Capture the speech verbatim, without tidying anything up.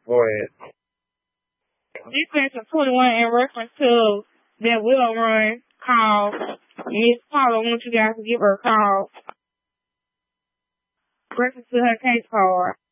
Go ahead. This section twenty-one in reference to that will run call. Miss Paula, I want you guys to give her a call. Reference to her case card.